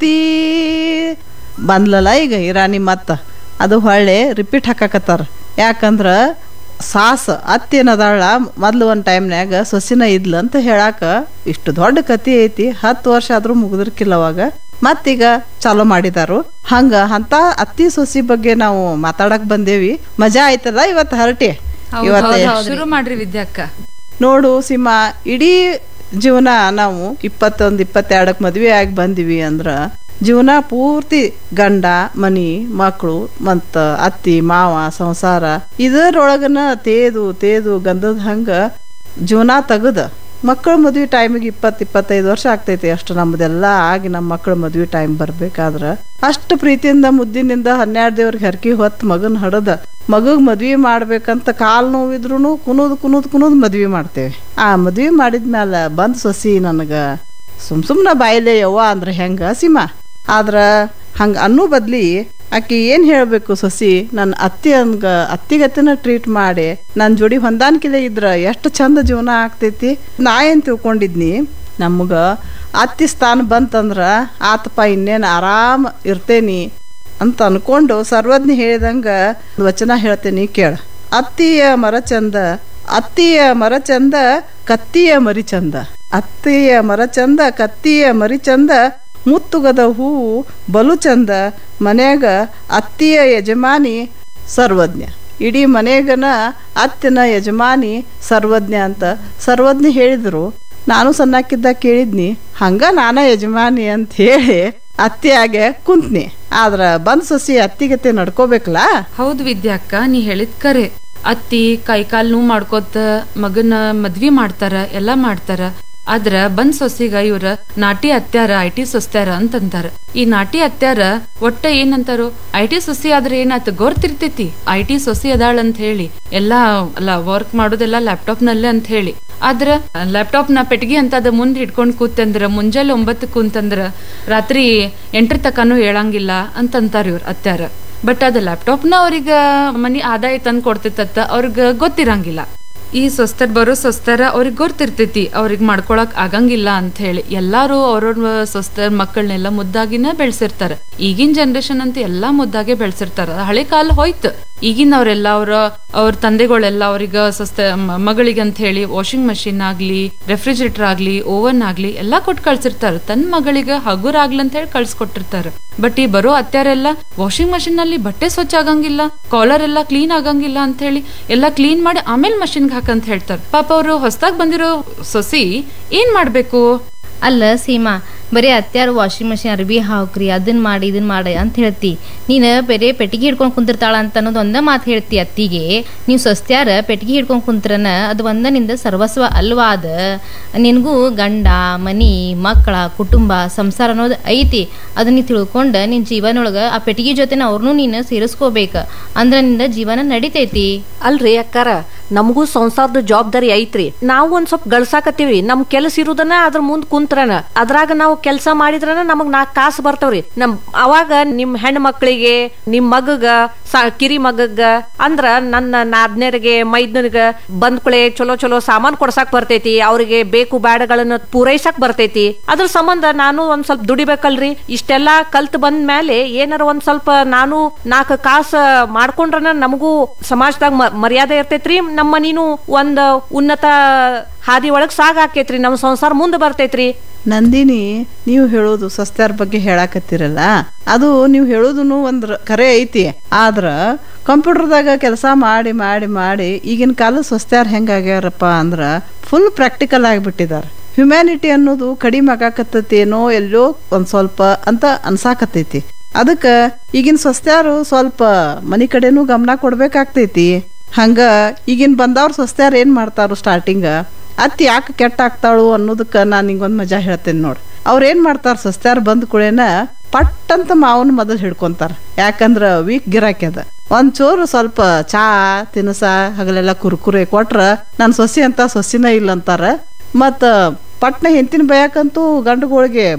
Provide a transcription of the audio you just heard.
ಪೂರ್ತಿ ಬಂದ್ಲಲ್ಲ ಈಗ ಇರಾನಿ ಮತ್ತ ಅದು ಹೊಳ್ಳೆ ರಿಪೀಟ್ ಹಾಕಾಕತ್ತಾರ. ಯಾಕಂದ್ರ ಸಾಸ್ ಅತ್ತೇನದಾಳ ಮೊದ್ಲು ಒಂದು ಟೈಮ್ನ್ಯಾಗ ಸೊಸಿನ ಇದ್ಲ ಅಂತ ಹೇಳಾಕ ಇಷ್ಟು ದೊಡ್ಡ ಕತಿ ಐತಿ. 10 ವರ್ಷ ಆದ್ರೂ ಮುಗಿದಿರ್ಕಿಲ್ಲ ಅವಾಗ. ಮತ್ತೀಗ ಚಾಲೂ ಮಾಡಿದಾರು. ಹಂಗ ಅಂತ ಅತ್ತಿ ಸೊಸಿ ಬಗ್ಗೆ ನಾವು ಮಾತಾಡಕ್ ಬಂದೇವಿ. ಮಜಾ ಆಯ್ತಲ್ಲ ಇವತ್ತು ಹರಟೆ. ಇವತ್ತೆ ಶುರು ಮಾಡ್ರಿ ವಿದ್ಯಾಕ್ಕ. ನೋಡು ಸೀಮಾ, ಇಡೀ ಜೀವನ ನಾವು 21-22 ಮದ್ವೆ ಆಗಿ ಬಂದಿವಿ ಅಂದ್ರ ಜೀವನ ಪೂರ್ತಿ ಗಂಡ ಮನಿ ಮಕ್ಕಳು ಮತ್ತ ಅತ್ತಿ ಮಾವ ಸಂಸಾರ ಇದರೊಳಗನ ತೇದು ಗಂಧದ ಹಂಗ ಜೀವನ ತೆಗದ ಮಕ್ಕಳ ಮದ್ವೆ ಟೈಮಿಗೆ 20-25 ವರ್ಷ ಆಗ್ತೈತಿ. ಅಷ್ಟು ನಮ್ದೆಲ್ಲ ಆಗಿ ನಮ್ಮ ಮಕ್ಕಳ ಮದ್ವೆ ಟೈಮ್ ಬರ್ಬೇಕಾದ್ರ ಅಷ್ಟು ಪ್ರೀತಿಯಿಂದ ಮುದ್ದಿನಿಂದ 12 ದೇವ್ರಿಗೆ ಹರಕಿ ಹೊತ್ತು ಮಗನ್ ಹಡದ ಮಗಗ್ ಮದ್ವಿ ಮಾಡ್ಬೇಕಂತ ಕಾಲ್ ನೋವಿದ್ರು ಕುನುದ್ ಮದ್ವಿ ಮಾಡ್ತೇವೆ. ಆ ಮದ್ವಿ ಮಾಡಿದ್ಮ್ಯಾಲ ಬಂದ್ ಸೊಸಿ ನನಗ ಸುಮ್ನ ಬಾಯಿಲೆ ಯವ್ವ ಅಂದ್ರೆ ಹೆಂಗ ಸೀಮಾ. ಆದ್ರ ಹಂಗ ಅನ್ನೋ ಬದ್ಲಿ ಆಕಿ ಏನ್ ಹೇಳ್ಬೇಕು, ಸೊಸಿ ನನ್ನ ಅತ್ತಿಗತ್ತಿನ ಟ್ರೀಟ್ ಮಾಡಿ ನನ್ನ ಜೋಡಿ ಹೊಂದಾಣಿಕೆ ಇದ್ರ ಎಷ್ಟು ಚಂದ ಜೀವನ ಆಗ್ತೈತಿ. ನಾ ಏನ್ ತಿಳ್ಕೊಂಡಿದ್ನಿ, ನಮಗ ಅತ್ತಿ ಸ್ಥಾನ ಬಂತಂದ್ರ ಆತಪ್ಪ ಇನ್ನೇನು ಆರಾಮ್ ಇರ್ತೇನಿ ಅಂತ ಅನ್ಕೊಂಡು ಸರ್ವಜ್ಞ ಹೇಳಿದಂಗ ವಚನ ಹೇಳ್ತೇನಿ ಕೇಳ. ಅತ್ತಿಯ ಮರ ಚಂದ ಕತ್ತಿಯ ಮರಿ ಚಂದ. ಅತ್ತಿಯ ಮರ ಚಂದ ಕತ್ತಿಯ ಮರಿ ಚಂದ, ಮುತ್ತುಗದ ಹೂವು ಬಲು ಚಂದ, ಮನ್ಯಾಗ ಅತ್ತಿಯ ಯಜಮಾನಿ ಸರ್ವಜ್ಞ. ಇಡೀ ಮನೆಗನ ಅತ್ತಿನ ಯಜಮಾನಿ ಸರ್ವಜ್ಞ ಅಂತ ಸರ್ವಜ್ಞ ಹೇಳಿದ್ರು. ನಾನು ಸಣ್ಣಕ್ಕಿದ್ದಾಗ ಕೇಳಿದ್ನಿ, ಹಂಗ ನಾನ ಯಜಮಾನಿ ಅಂತ ಹೇಳಿ ಅತ್ತಿಯಾಗೆ ಕುಂತ್ನಿ. ಆದ್ರ ಬಂದ್ ಸೊಸಿ ಅತ್ತಿಗತ್ತೆ ನಡ್ಕೋಬೇಕಲ್ಲ. ಹೌದು ವಿದ್ಯಾಕ್ಕ, ನೀ ಹೇಳಿದ್ ಕರೆ. ಅತ್ತಿ ಕೈಕಾಲ್ ನೋವು ಮಾಡ್ಕೋತ ಮಗನ ಮದ್ವಿ ಮಾಡ್ತಾರ, ಎಲ್ಲಾ ಮಾಡ್ತಾರ. ಆದ್ರ ಬಂದ್ ಸೊಸಿಗ ಇವ್ರ ನಾಟಿ ಅತ್ಯಾರ IT ಸೊಸ್ತ್ಯಾರ ಅಂತಂತಾರ. ಈ ನಾಟಿ ಅತ್ಯಾರ ಒಟ್ಟ ಏನಂತಾರು, IT ಸೊಸಿ ಆದ್ರೆ ಏನಾಯ್ತು ಗೊತ್ತಿರ್ತೈತಿ, IT ಸೊಸಿ ಅದಾಳ ಅಂತ ಹೇಳಿ ಎಲ್ಲಾ ವರ್ಕ್ ಮಾಡೋದೆಲ್ಲ ಲ್ಯಾಪ್ಟಾಪ್ ನಲ್ಲೇ ಅಂತ ಹೇಳಿ. ಆದ್ರ ಲ್ಯಾಪ್ಟಾಪ್ ನ ಪೆಟ್ಗಿ ಅಂತ ಅದ ಮುಂದ್ ಹಿಡ್ಕೊಂಡ್ ಕೂತಂದ್ರ ಮುಂಜಾನೆ 9 ಕುಂತಂದ್ರ ರಾತ್ರಿ 8 ತಕಾನು ಹೇಳಂಗಿಲ್ಲ ಅಂತಂತಾರ ಇವ್ರ ಅತ್ಯಾರ. ಬಟ್ ಅದ ಲ್ಯಾಪ್ಟಾಪ್ನ ಅವ್ರಿಗ ಮನಿ ಆದಾಯ ತಂದ್ ಕೊಡ್ತೈತತ್ತ ಅವ್ರಿಗೆ ಗೊತ್ತಿರಂಗಿಲ್ಲ. ಈ ಸೊಸ್ತರ ಅವ್ರಿಗೆ ಗೊತ್ತಿರ್ತೈತಿ ಅವ್ರಿಗೆ ಮಾಡ್ಕೊಳಕ್ ಆಗಂಗಿಲ್ಲ ಅಂತ ಹೇಳಿ ಎಲ್ಲಾರು ಅವ್ರವ್ರ ಸೊಸ್ತರ ಮಕ್ಕಳನ್ನೆಲ್ಲ ಮುದ್ದಾಗಿನ ಬೆಳ್ಸಿರ್ತಾರ. ಈಗಿನ ಜನರೇಷನ್ ಅಂತೂ ಎಲ್ಲಾ ಮುದ್ದಾಗೆ ಬೆಳ್ಸಿರ್ತಾರ. ಹಳೆ ಕಾಲ ಹೋಯ್ತು. ಈಗಿನವ್ರೆಲ್ಲ ಅವ್ರ ತಂದೆಗಳೆಲ್ಲ ಅವ್ರಿಗೆ ಮಗಳಿಗೆ ಅಂತ ಹೇಳಿ ವಾಷಿಂಗ್ ಮಷಿನ್ ಆಗ್ಲಿ, ರೆಫ್ರಿಜರೇಟರ್ ಆಗ್ಲಿ, ಓವನ್ ಆಗ್ಲಿ ಎಲ್ಲಾ ಕೊಟ್ಟು ಕಳ್ಸಿರ್ತಾರ. ತನ್ನ ಮಗಳಿಗೆ ಹಗುರ ಆಗ್ಲಿ ಅಂತ ಹೇಳಿ ಕಳ್ಸಿಕೊಟ್ಟಿರ್ತಾರ. ಬಟ್ ಈ ಬರೋ ಅತ್ಯಾರೆಲ್ಲ ವಾಷಿಂಗ್ ಮಷಿನ್ ನಲ್ಲಿ ಬಟ್ಟೆ ಸ್ವಚ್ಛ ಆಗಂಗಿಲ್ಲ, ಕಾಲರ್ ಎಲ್ಲ ಕ್ಲೀನ್ ಆಗಂಗಿಲ್ಲ ಅಂತ ಹೇಳಿ ಎಲ್ಲಾ ಕ್ಲೀನ್ ಮಾಡಿ ಆಮೇಲೆ ಮಷಿನ್ಗೆ ಹಾಕಂತ ಹೇಳ್ತಾರ. ಪಾಪ ಅವರು ಹೊಸದಾಗಿ ಬಂದಿರೋ ಸೊಸಿ ಏನ್ ಮಾಡ್ಬೇಕು? ಅಲ್ಲ ಸೀಮಾ, ಬರೀ ಅತ್ಯಾರು ವಾಷಿಂಗ್ ಮಷಿನ್ ಅರ್ಬಿ ಹಾಕ್ರಿ ಇದನ್ ಮಾಡಿ ಅಂತ ಹೇಳ್ತಿ. ನೀನ್ ಬೇರೆ ಪೆಟ್ಟಿಗೆ ಹಿಡ್ಕೊಂಡ್ ಕುಂತಿರ್ತಾಳ ಅಂತ ಅನ್ನೋದು ಒಂದ ಮಾತು ಹೇಳ್ತಿ ಅತ್ತಿಗೆ. ನೀವ್ ಸೊಸ್ತ್ಯಾರ ಪೆಟ್ಟಿಗೆ ಹಿಡ್ಕೊಂಡ್ ಕುಂತ್ರನ ಅದು ಒಂದ ನಿಂದ ಸರ್ವಸ್ವ ಅಲ್ವಾ? ಅದ ನಿನ್ಗೂ ಗಂಡ ಮನಿ ಮಕ್ಕಳ ಕುಟುಂಬ ಸಂಸಾರ ಅನ್ನೋದು ಐತಿ. ಅದನ್ನ ನೀ ತಿಳ್ಕೊಂಡ ನಿನ್ ಜೀವನೊಳಗ ಆ ಪೆಟ್ಟಿಗೆ ಜೊತೆನ ಅವ್ರನ್ನೂ ನೀನ್ ಸೇರಿಸ್ಕೋಬೇಕ. ಅಂದ್ರ ನಿಂದ ಜೀವನ ನಡಿತೈತಿ. ಅಲ್ರಿ ಅಕ್ಕಾರ, ನಮಗೂ ಸಂಸಾರದ ಜವಾಬ್ದಾರಿ ಐತ್ರಿ. ನಾವು ಒಂದ್ ಸ್ವಲ್ಪ ಗಳಸಾಕತ್ತೀವಿ. ನಮ್ ಕೆಲಸ ಇರುದನ ಅದ್ರ ಮುಂದ್ ಕುಂತ್ರನ ಅದ್ರಾಗ ನಾವು ಕೆಲಸ ಮಾಡಿದ್ರನ ನಮಗ್ 4 ಕಾಸು ಬರ್ತಾವ್ರಿ. ಅವಾಗ ನಿಮ್ ಹೆಣ್ಣು ಮಕ್ಕಳಿಗೆ ನಿಮ್ ಮಗಗ ಕಿರಿ ಮಗಗ ಅಂದ್ರ ನನ್ನ ನಾದ್ನೇರಿಗೆ ಮೈದ್ನರ್ಗ ಬಂದ್ಕುಳೆ ಚಲೋ ಸಾಮಾನ್ ಕೊಡ್ಸಾಕ್ ಬರ್ತೈತಿ. ಅವ್ರಿಗೆ ಬೇಕು ಬ್ಯಾಡಗಳನ್ನ ಪೂರೈಸಕ್ ಬರ್ತೈತಿ. ಅದ್ರ ಸಂಬಂಧ ನಾನು ಒಂದ್ ಸ್ವಲ್ಪ ದುಡಿಬೇಕಲ್ರಿ. ಇಷ್ಟೆಲ್ಲಾ ಕಲ್ತ್ ಬಂದ ಮೇಲೆ ಏನಾರ ಒಂದ್ ಸ್ವಲ್ಪ ನಾನು 4 ಕಾಸು ಮಾಡ್ಕೊಂಡ್ರನ ನಮಗೂ ಸಮಾಜದಾಗ ಮರ್ಯಾದೆ ಇರ್ತೈತ್ರಿ. ನಮ್ಮ ನೀನು ಒಂದ್ ಉನ್ನತ ಹಾದಿ ಒಳಗ್ ಸಾಗಾಕೇತ್ರಿ. ನಮ್ ಸಂಸಾರ ಮುಂದೆ ಬರ್ತೈತ್ರಿ. ನಂದಿನಿ, ನೀವು ಹೇಳೋದು ಸಸ್ತ್ಯಾರ ಬಗ್ಗೆ ಹೇಳಾಕತ್ತೀರಲ್ಲ, ಅದು ನೀವು ಹೇಳೋದನ್ನು ಒಂದ್ ಕರೆ ಐತಿ. ಆದ್ರ ಕಂಪ್ಯೂಟರ್ದಾಗ ಕೆಲಸ ಮಾಡಿ ಮಾಡಿ ಮಾಡಿ ಈಗಿನ ಕಾಲದ ಸಸ್ತ್ಯಾರ ಹೆಂಗಾಗ್ಯಾರಪ್ಪ ಅಂದ್ರ ಫುಲ್ ಪ್ರಾಕ್ಟಿಕಲ್ ಆಗಿಬಿಟ್ಟಿದಾರ. ಹ್ಯುಮ್ಯಾನಿಟಿ ಅನ್ನೋದು ಕಡಿಮೆ ಆಗಾಕತ್ತೇನೋ ಎಲ್ಲೋ ಒಂದ್ ಸ್ವಲ್ಪ ಅಂತ ಅನ್ಸಾಕತ್ತೈತಿ. ಅದಕ್ಕ ಈಗಿನ ಸಸ್ತ್ಯಾರು ಸ್ವಲ್ಪ ಮನಿ ಕಡೆನೂ ಗಮನ ಕೊಡ್ಬೇಕಾಗ್ತೈತಿ. ಹಂಗ ಈಗಿನ ಬಂದವ್ರ ಸಸ್ತ್ಯಾರ ಏನ್ ಮಾಡ್ತಾರು, ಸ್ಟಾರ್ಟಿಂಗ್ ಅತ್ತಿ ಯಾಕೆ ಕೆಟ್ಟ ಆಗ್ತಾಳು ಅನ್ನೋದಕ್ಕ ನಾನು ನಿಂಗೊಂದು ಮಜಾ ಹೇಳ್ತೇನೆ ನೋಡ್. ಅವ್ರ ಏನ್ ಮಾಡ್ತಾರ, ಸಸ್ತ್ಯಾರ ಬಂದ ಕೂಡೇನ ಪಟ್ಟಂತ ಮಾವನ ಮೊದಲು ಹಿಡ್ಕೊಂತಾರ. ಯಾಕಂದ್ರ ವೀಕ್ ಗಿರಾಕಿ ಅದ. ಒಂಚೂರು ಸ್ವಲ್ಪ ಚಾ ತಿನಸ ಹಗಲೆಲ್ಲ ಕುರ್ಕುರೆ ಕೊಟ್ರ ನನ್ ಸೊಸಿ ಅಂತ ಸೊಸಿನ ಇಲ್ಲ ಅಂತಾರ. ಮತ್ತ ಪಟ್ನ ಹೆಂತಿನ ಬಯಕಂತೂ ಗಂಡುಗಳಿಗೆ